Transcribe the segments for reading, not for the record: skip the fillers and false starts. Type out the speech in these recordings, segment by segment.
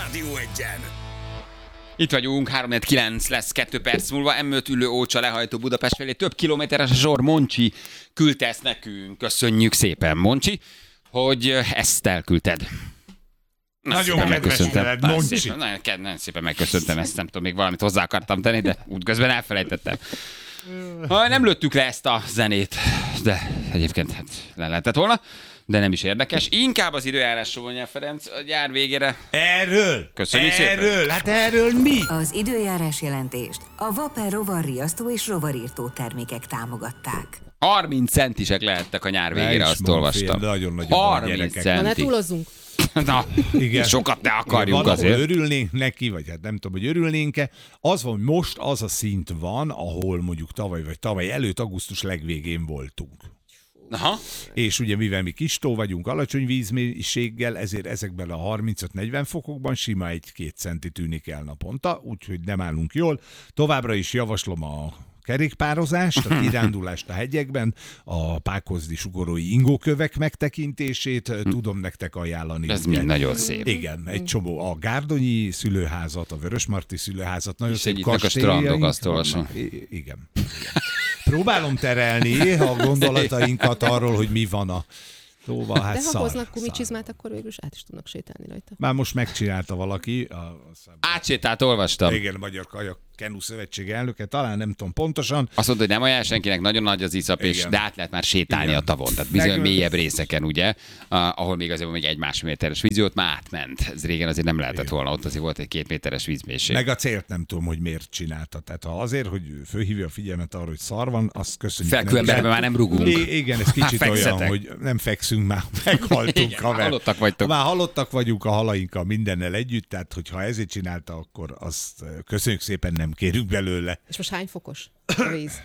Rádió Egyen. Itt vagyunk, 3-9 lesz 2 perc múlva, M5 ülő Ócsa lehajtó Budapest felé. Több kilométeres a sor, Moncsi küldte ezt nekünk. Köszönjük szépen, Moncsi, hogy ezt elküldted. Nagyon kedves veled, Moncsi. Nagyon szépen megköszöntem ezt, nem tudom, még valamit hozzá akartam tenni, de útközben elfelejtettem. Nem lőttük le ezt a zenét, de egyébként hát le lehetett volna, de nem is érdekes. Inkább az időjárásról mondja Ferenc a gyár végére. Köszönjük szépen. Hát erről mi? Az időjárás jelentést a Vaper rovarriasztó és rovarírtó termékek támogatták. 30 centisek lehettek a nyár végére, azt olvastam. Nagyon nagy 30 gyerekek. centi. Na, ne túlozzunk. Na, Igen. sokat ne akarjunk van, azért. örülnénk neki, vagy hát nem tudom, hogy örülnénk-e. Az van, hogy most az a szint van, ahol mondjuk tavaly előtt augusztus legvégén voltunk. Aha. És ugye mivel mi kistó vagyunk, alacsony vízmennyiséggel, ezért ezekben a 35-40 fokokban sima 1-2 centi tűnik el naponta, úgyhogy nem állunk jól. Továbbra is javaslom a kerékpározást, a kirándulást a hegyekben, a pákozdi sugorói ingókövek megtekintését tudom nektek ajánlani. Ez mind nagyon szép. Igen, egy csomó a Gárdonyi szülőházat, a Vörösmarty szülőházat, nagyon És szép egyiknek a strandok, azt olvasom. Igen. Próbálom terelni a gondolatainkat arról, hogy mi van a tóval. Hát de ha hoznak szar. gumicsizmát, akkor végül is át is tudnak sétálni rajta. Már most megcsinálta valaki. Átsétált, olvastam. Igen, a Magyar Kajak Kenu Szövetség elnöke, talán nem tudom pontosan. Azt mondta, hogy nem ajánl senkinek, nagyon nagy az iszap, és Igen. de át lehet már sétálni Igen. a tavon. Tehát bizony mélyebb részeken, ugye, ahol még azért még 1-1,5 méteres víz, ott már átment. Ez régen azért nem lehetett volna, ott azért volt egy 2 méteres vízmélység. Meg a célt nem tudom, hogy miért csinálta. Tehát ha azért, hogy fölhívja a figyelmet arra, hogy szar van, azt köszönjük. Felkő emberben már nem rugunk. Igen, ez kicsit olyan, fekszetek. hogy nem fekszünk, már meghaltunk. Igen, már halottak vagytok. Már halottak vagyunk a halainkkal mindennel együtt, tehát hogyha ezért csinálta, akkor azt köszönjük szépen, nem kérünk belőle. És most hány fokos a víz?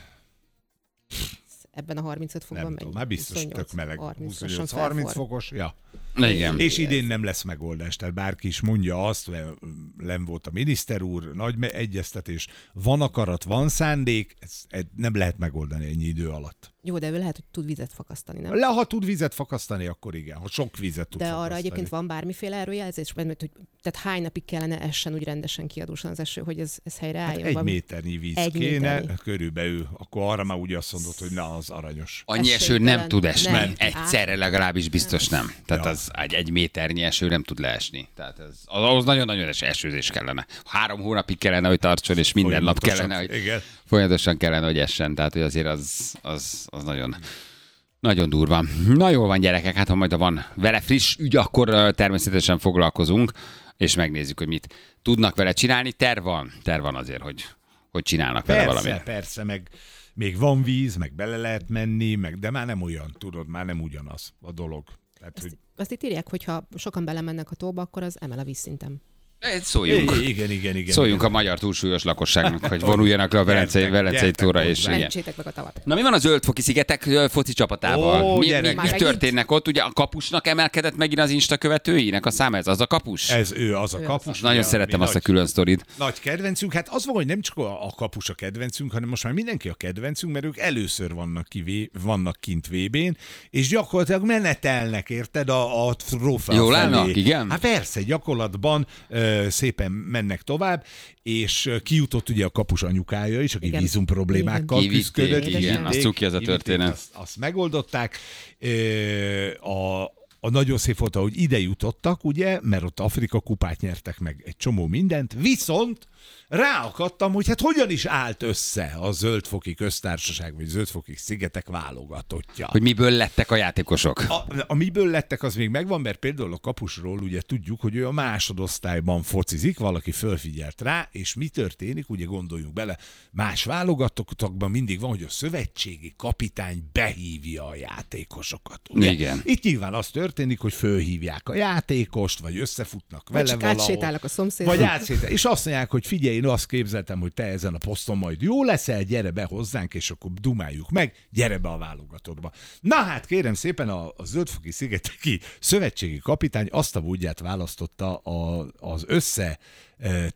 Ebben a 35 fokban Nem megy. tudom, már biztos 28, tök meleg. 30 30 fokos, ja. Igen. És idén nem lesz megoldás, tehát bárki is mondja azt, nem volt a miniszter úr, nagy egyeztetés, van akarat, van szándék, ez nem lehet megoldani ennyi idő alatt. Jó, de ő lehet, hogy tud vizet fakasztani, nem? Ha tud vizet fakasztani, akkor igen, ha sok vizet tud De fakasztani. arra egyébként van bármiféle előjelzés, mert hogy tehát hány napig kellene essen úgy rendesen kiadósan az eső, hogy ez helyre álljon? Hát 1 méternyi víz Egy kéne, méternyi. körülbelül, akkor arra már úgy azt mondod, hogy na, az aranyos. Annyi eső Esélytelen. nem tud esni. Nem. Egyszerre legalábbis biztos nem. Tehát Ja. az egy méternyi eső nem tud leesni. Tehát ahhoz nagyon-nagyon esőzés kellene. 3 hónapig kellene, hogy tartson, és minden nap Folyamatosan, kellene, hogy igen. folyamatosan kellene, hogy essen. Tehát hogy azért az nagyon... Nagyon durva. Na jól van, gyerekek, hát ha majd van vele friss ügy, akkor természetesen foglalkozunk, és megnézzük, hogy mit tudnak vele csinálni. Terv van azért, hogy csinálnak vele valamit. Persze, meg még van víz, meg bele lehet menni, de már nem olyan, tudod, már nem ugyanaz a dolog. Tehát, hogy... Azt itt írják, hogy ha sokan belemennek a tóba, akkor az emel a vízszinten. Szóljunk. Igen. Szóljunk a magyar túlsúlyos lakosságnak, hogy vonuljanak le a Velencei tóra. És igen. Mentsétek meg a tavat. Na mi van a Zöldfoki szigetek foci csapatával? Mi gyerekek. történnek ott? Ugye a kapusnak emelkedett megint az Insta követőinek a száma, ez az a kapus? Ez ő az a kapus. Nagyon ugye, szeretem ami azt a külön sztorit. nagy kedvencünk. Hát az van, hogy nem csak a kapus a kedvencünk, hanem most már mindenki a kedvencünk, mert ők először vannak kint VB-n, és gyakorlatilag menetelnek, érted, a trófea Jól felé. állnak, igen? Hát persze, gyakorlatban szépen mennek tovább, és kijutott ugye a kapus anyukája is, aki Igen. vízum problémákkal Kivitték, küzdött. igen, az cuki az a történet. Azt megoldották. A nagyon szép volt, hogy ide jutottak, ugye, mert ott Afrika kupát nyertek meg egy csomó mindent, viszont ráakadtam, hogy hát hogyan is állt össze a Zöldfoki Köztársaság, vagy Zöldfoki Szigetek válogatottja. Hogy miből lettek a játékosok? A miből lettek, az még megvan, mert például a kapusról ugye tudjuk, hogy ő a másodosztályban focizik, valaki fölfigyelt rá, és mi történik, ugye gondoljunk bele, más válogatottakban mindig van, hogy a szövetségi kapitány behívja a játékosokat. Ugye? Igen. Itt nyilván az történik, hogy fölhívják a játékost, vagy összefutnak vele Vagy csak valahol. átsétálnak a szomszédban. Vagy átsétál. És azt mondják, hogy figyelj, én azt képzeltem, hogy te ezen a poszton majd jó leszel, gyere be hozzánk, és akkor dumáljuk meg, gyere be a válogatottba. Na hát kérem szépen, a Zöldfoki Szigeteki szövetségi kapitány azt a módját választotta az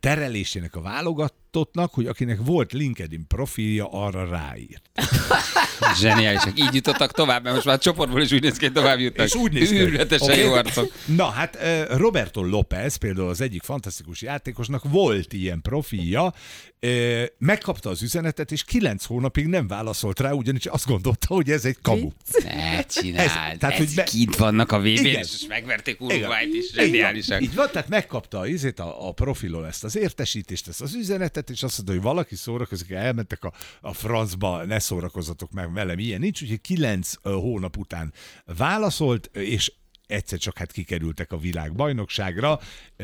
terelésének a válogatottnak, hogy akinek volt LinkedIn profilja, arra ráírt. Zseniálisak. Így jutottak tovább, mert most már a csoportból is úgy néz ki, hogy tovább jutnak. És úgy néz ki. Őrületesen jó arcok. Na hát Roberto López például az egyik fantasztikus játékosnak volt ilyen profilja, megkapta az üzenetet, és 9 hónapig nem válaszolt rá, ugyanis azt gondolta, hogy ez egy kamu. Ne csináld. Tehát, hogy kint vannak a VB-n, Igen. és megverték Igen. Uruguayt is. Így van, Zseniálisak. így van, tehát megkapta a profilon ezt az értesítést, ezt az üzenetet, és azt mondta, hogy valaki szórakozik, elmentek a francba, ne szórakozzatok meg velem, ilyen nincs, úgyhogy 9 hónap után válaszolt, és egyszer csak hát kikerültek a világbajnokságra,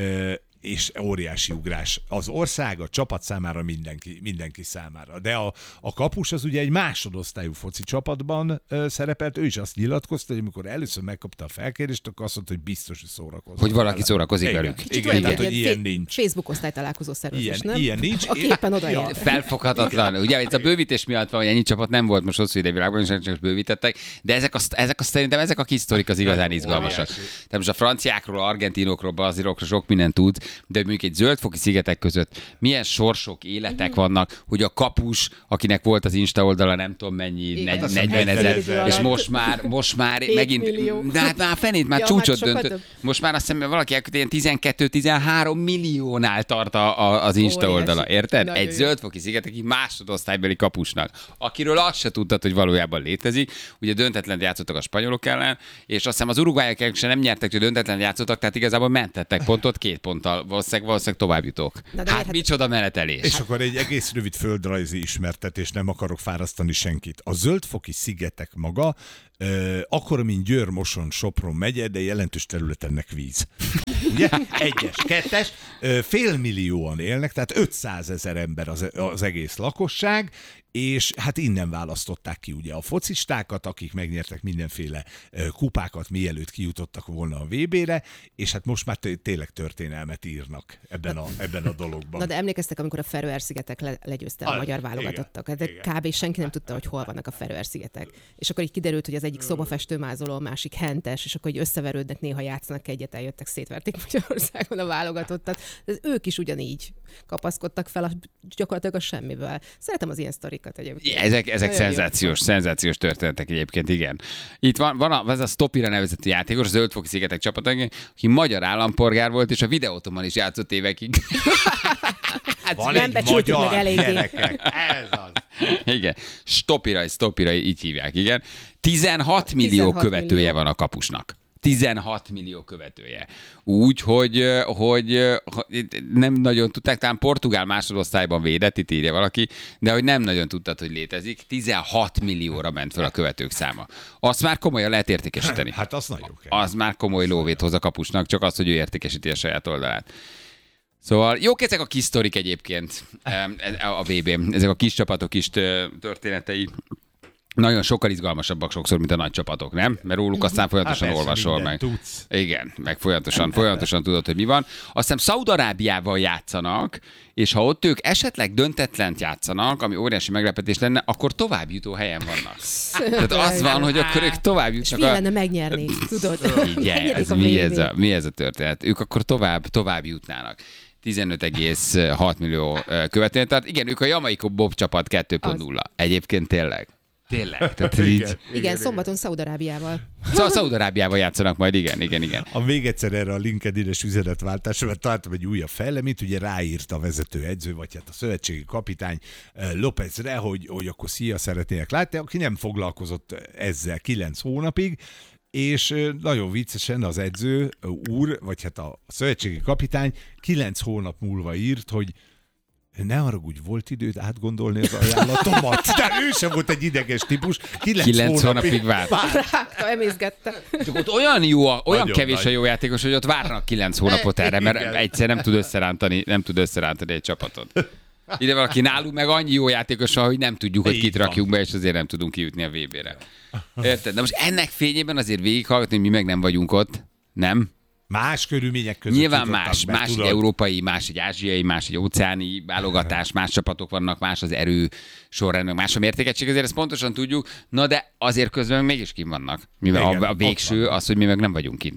és óriási ugrás az ország, a csapat számára, mindenki számára. De a kapus az ugye egy másodosztályú foci csapatban szerepelt, ő is azt nyilatkozta, hogy amikor először megkapta a felkérést, akkor azt mondta, hogy biztos, hogy szórakozik. Hogy valaki szórakozik velük. Igen, tehát, hogy ilyen nincs. Facebook osztálytalálkozó szervezés, nem? Ilyen nincs. Aki éppen odaér. Felfoghatatlan. Ugye itt a bővítés miatt van, hogy ennyi csapat nem volt most hosszú ide világban, és csak bővítettek, de szerintem ezek a kis sztorik az igazán izgalmasak. Tehát most a franciákról, argentinokról, brazilokról sok mindent tud, de mondjuk egy zöldfoki szigetek között milyen sorsok, életek vannak, hogy a kapus, akinek volt az Insta oldala, nem tudom mennyi, 40 000, és most már megint, millió. de hát már fenét, már Ja, csúcsot hát sokat döntött. több. Most már azt hiszem, valaki ilyen 12-13 milliónál tart az Insta Óriási. oldala, érted? Nagyon Egy jó. zöldfoki szigeteki másodosztálybeli kapusnak, akiről azt se tudtad, hogy valójában létezik. Ugye döntetlen játszottak a spanyolok ellen, és azt hiszem az uruguayok se nem nyertek, hogy döntetlen játszottak, tehát igazából mentettek pontot 2 ponttal, valószínűleg tovább jutok. Na de Hát miért? micsoda menetelés. És akkor egy egész rövid földrajzi ismertetés, nem akarok fárasztani senkit. A zöldfoki szigetek maga, akkor, mint Győr, Moson, Sopron megye, de jelentős területennek víz. Ugye? 1-es, 2-es, félmillióan élnek, tehát 500 000 ember az egész lakosság, és hát innen választották ki ugye a focistákat, akik megnyertek mindenféle kupákat, mielőtt kijutottak volna a VB-re, és hát most már tényleg történelmet írnak ebben a dologban. Na de emlékeztek, amikor a Feröer-szigetek legyőzte a magyar válogatottak? De kb. Senki nem tudta, hogy hol vannak a Feröer-szigetek. És akkor így kiderült, hogy az egyik szobafestőmázoló, a másik hentes, és akkor így összeverődnek, néha játszanak egyet, eljöttek, szétverték Magyarországon a válogatottat. De ők is ugyanígy kapaszkodtak fel gyakorlatilag a semmiből. Szeretem az ilyen sztorikat egyébként. Ezek szenzációs történetek egyébként, igen. Itt van ez a Stopira nevezetű játékos, a Zöldfoki szigetek csapata, aki magyar állampolgár volt, és a videótommal is játszott évekig. Van nem egy becsültük magyar meg eléggé. gyerekek. Ez az. Igen. Stopira, így hívják, igen. 16 millió 16 követője millió. van a kapusnak. 16 millió követője. Úgy, hogy nem nagyon tudták, talán portugál másodosztályban védett, itt írja valaki, de hogy nem nagyon tudtad, hogy létezik. 16 millióra ment fel a követők száma. Azt már komolyan lehet értékesíteni. Hát az nagyon kell. Az már komoly lóvét hoz a kapusnak, csak az, hogy ő értékesíti a saját oldalát. Szóval jók ezek a kis sztorik egyébként a VB-n, ezek a kis csapatok is történetei. Nagyon sokkal izgalmasabbak sokszor, mint a nagy csapatok, nem? Mert róluk aztán folyamatosan Hát persze, olvasol meg. mindent tudsz. Igen, meg folyamatosan tudod, hogy mi van. Aztán Szaúd-Arábiával játszanak, és ha ott ők esetleg döntetlent játszanak, ami óriási meglepetés lenne, akkor továbbjutó helyen vannak. Tehát az van, hogy akkor ők tovább És jutnak. mi lenne megnyerni, tudod? Igen, Megnyerik a mi ez a történet? Ők akkor tovább jutnának. 15,6 millió követője. Tehát igen, ők a Jamaica Bob csapat 2.0. Egyébként tényleg. Tehát így. Igen, szombaton Szaúd-Arábiával. Szóval Szaúd-Arábiával játszanak majd, igen. A még egyszer erre a LinkedIn-es üzenetváltásra, mert találtam egy újabb fejleményt, ugye ráírta a vezető edző, vagy hát a szövetségi kapitány Lópezre, hogy akkor szia, szeretnének látni, aki nem foglalkozott ezzel 9 hónapig, és nagyon viccesen az edző úr, vagy hát a szövetségi kapitány 9 hónap múlva írt, hogy ne haragudj, volt időd átgondolni az ajánlatomat. De ő sem volt egy ideges típus. 9 hónapig várt. Rágta, emészgette. Csak ott olyan Nagyon kevés a nagy. jó játékos, hogy ott várnak 9 hónapot erre, mert Igen. egyszer nem tud összerántani egy csapatot. Ide valaki nálunk meg annyi jó játékos van, hogy nem tudjuk, hogy Így kit van. rakjunk be, és azért nem tudunk kijutni a VB-re. Érted? De most ennek fényében azért végighallgatni, hogy mi meg nem vagyunk ott, nem? Más körülmények között Nyilván jutottak más be, egy tudod? európai, más egy ázsiai, más egy óceáni válogatás, más csapatok vannak, más az erő sorrend, meg más a mértékegység, azért ezt pontosan tudjuk, na de azért közben mégis kint vannak. Mivel Igen, a ott végső van. az, hogy mi meg nem vagyunk kint.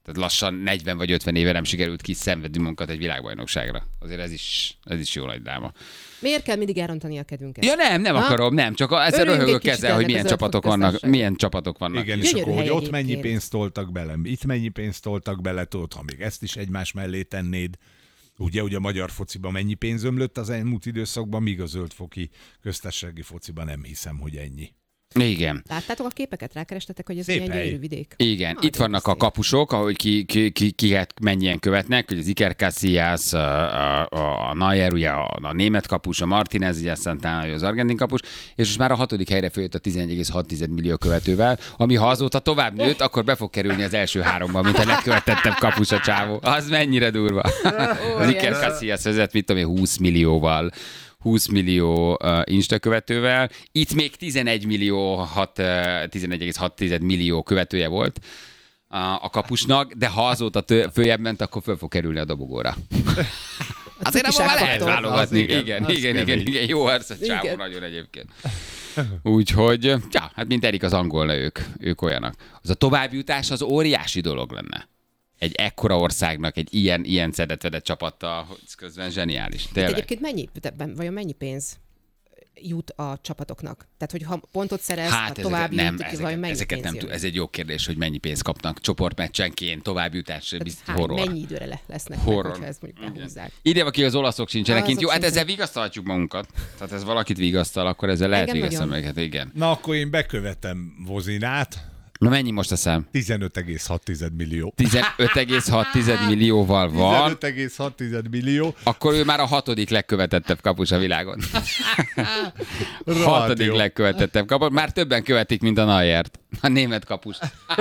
Tehát lassan 40 vagy 50 éve nem sikerült kiszenvedni munkat egy világbajnokságra. Azért ez is jó nagy dráma. Miért kell mindig elrontani a kedvünket? Ja nem akarom, nem. Csak ezzel röhögök ezzel, hogy milyen csapatok vannak. Igen, és Gyönyörű akkor, hogy hely ott mennyi egyébként. pénzt toltak bele, itt mennyi pénzt toltak bele, tudod, ha még ezt is egymás mellé tennéd. Ugye a magyar fociban mennyi pénz ömlött az elmúlt időszakban, míg a zöldfoki köztársasági fociban nem hiszem, hogy ennyi. Igen. Láttátok a képeket? Rákerestetek, hogy ez Szép milyen hely. gyönyörű vidék? Igen, Ah, itt vannak a szép. kapusok, ahogy kiket mennyien követnek, hogy az Iker Casillas, a Neuer, ugye a német kapus, a Martinez, ugye aztán az argentin kapus, és most már a 6. helyre följött a 11,6 millió követővel, ami ha azóta tovább nőtt, akkor be fog kerülni az első 3-ba, mint a legkövetettebb kapus a csávó. Az mennyire durva. Az Iker Casillas vezet, mit tudom én, 20 millió Insta követővel. Itt még 11,6 millió követője volt a kapusnak, de ha azóta följebb ment, akkor föl fog kerülni a dobogóra. Azért abban már lehet válogatni. Igen. Jó arc a csávó Igen. nagyon egyébként. Úgyhogy, ja, hát mint Erik az angol, ők olyanak. Az a továbbjutás az óriási dolog lenne. Egy ekkora országnak, egy ilyen szedett-vedett csapattal, hogy közben zseniális. De Tényleg. egyébként vajon mennyi pénz jut a csapatoknak? Tehát, hogy ha pontot szerez, ha tovább vajon mennyi ezeket pénz nem jön? ez egy jó kérdés, hogy mennyi pénzt kapnak csoportmeccsenként, továbbjutás, horror. Mennyi időre lesznek Horror. meg, hogyha ezt mondjuk behúzzák? Ide aki az olaszok sincsenek Azok kint. Jó, hát sincsenek. ezzel vigasztalhatjuk magunkat. Tehát ez valakit vigasztal, akkor ezzel lehet Engem vigasztalni nagyon. meg. Hát igen. Na, akkor én bekövetem Vozinát, Na mennyi most a szám? 15,6 millió. 15,6 millióval van. 15,6 millió. Akkor ő már a 6. legkövetettebb kapus a világon. 6. Rádió. legkövetettebb kapus. Már többen követik, mint a Neuert. A német kapus.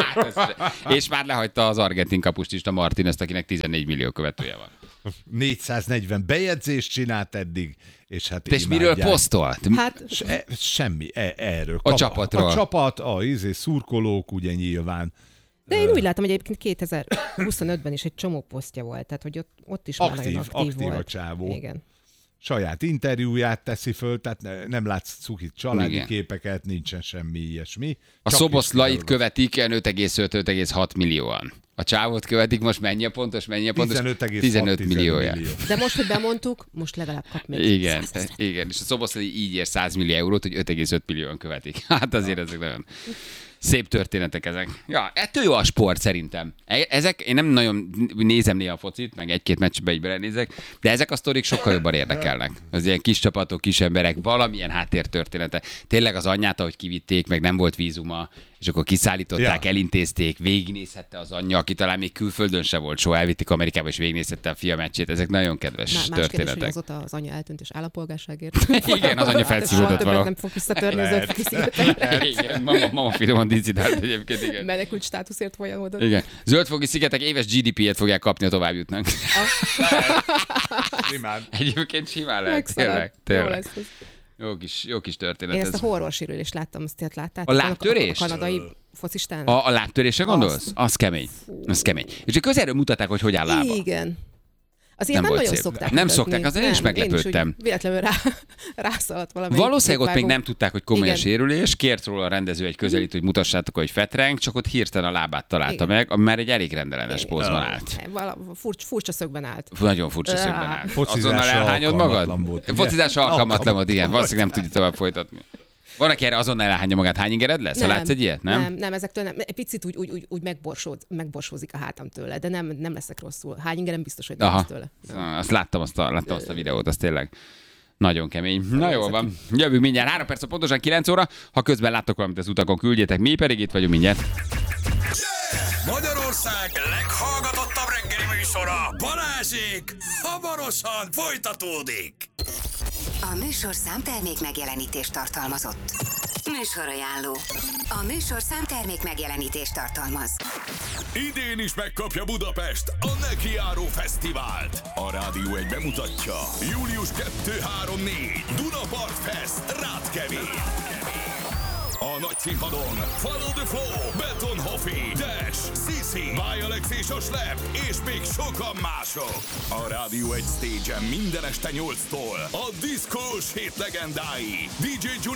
És már lehagyta az argentin kapust is, a Martinezt, akinek 14 millió követője van. 440 bejegyzést csinált eddig, és hát És miről imádják. posztolt? Hát Semmi, erről. A csapatról. A csapat, szurkolók, ugye nyilván. de én úgy látom, hogy egyébként 2025-ben is egy csomó posztja volt, tehát hogy ott is már nagyon aktív a volt. csávó. Igen. Saját interjúját teszi föl, tehát nem látsz cukit családi Igen. képeket, nincsen semmi ilyesmi. A Csak Szoboszlait is követik 5,5-5,6 millióan. A csávót követik, most mennyi a pontos? 15 milliója. De most, hogy bemondtuk, most legalább kap még Igen, 100 000. igen, és a Szoboszlai így ér 100 millió eurót, hogy 5,5 millióan követik. Hát azért ezek nagyon szép történetek ezek. Ja, ettől jó a sport szerintem. Ezek, én nem nagyon nézem néha a focit, meg egy-két meccsbe így belenézek, de ezek a sztorik sokkal jobban érdekelnek. Az ilyen kis csapatok, kis emberek, valamilyen háttértörténete. Tényleg az anyját, ahogy kivitték, meg nem volt vízuma, és akkor kiszállították, elintézték, végignézhette az anyja, aki talán még külföldön se volt, soha elvitték Amerikába, és végignézhette a fia meccsét. Ezek nagyon kedves Más kérdés, hogy történetek. azóta az anya eltűnt és állampolgárságért. Igen, az anya felszívódott Soha többet valahogy. nem fog visszatörni az Zöldfoki szigetekre. Igen, mama finoman dicidált egyébként, igen. Menekült státuszért folyamodott. Igen. Zöldfoki szigetek éves GDP-et fogják kapni, ha tovább jutnak. Simán. Egyébként simán lehet, Megszaladt. tényleg. Jó lesz ez. Jó kis történet. Én ezt a ez. horror sírülést láttam, azt láttátok? A lábtörést? A kanadai focistán? A lábtörésre gondolsz? Az kemény. Az kemény. És csak közelről mutatták, hogy hogy áll lába. Igen. Az ilyet Nem nem volt nagyon szép. szokták Nem mutatni. szokták, azért én is meglepődtem. Én is úgy véletlenül rászaladt valami. Valószínűleg ott még nem tudták, hogy komoly a Igen. sérülés. Kért róla a rendező egy közelít, hogy mutassátok, hogy fetreng, csak ott hirtelen a lábát találta meg, ami már egy elég rendellenes pózban állt. Furcsa szögben állt. Nagyon furcsa szögben állt. Focizásra Azonnal elhányod magad? alkalmatlan volt, ugye? Focizásra alkalmatlan volt, igen. Valószínűleg nem tudja tovább folytatni. Van, aki erre azonnal elhányja magát. Hány ingered lesz? Ha látsz egy ilyet, nem? Nem, ezektől nem. Egy picit úgy megborsózik a hátam tőle, de nem leszek rosszul. Hány ingerem biztos, hogy nem Aha. lesz tőle. Azt láttam azt a videót, az tényleg nagyon kemény. Na jól van. Jövünk mindjárt. 3 perc, pontosan 9 óra. Ha közben láttok valamit az utakon, küldjétek. Mi pedig itt vagyunk mindjárt. Magyarország leghallgatottabb reggeli műsora, Balázsék, hamarosan folytatódik. A műsorszám termék megjelenítést tartalmazott. Műsorajánló. A műsorszám termék megjelenítést tartalmaz. Idén is megkapja Budapest a Nekiáró Fesztivált. A Rádió 1 bemutatja július 2-3-4 Dunapart Fest Rátkemény. A nagy színpadon Follow the Flow, Betonhoffi, Dash, Sisi, Vajalex és a Slep, és még sokan mások. A Rádió 1 stage-en minden este 8-tól a diszkós hét legendái DJ